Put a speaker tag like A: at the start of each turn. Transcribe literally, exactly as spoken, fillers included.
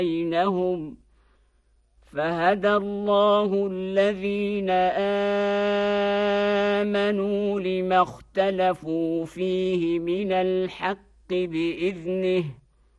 A: بينهم فهدى الله الذين آمنوا لما اختلفوا فيه من الحق بإذنه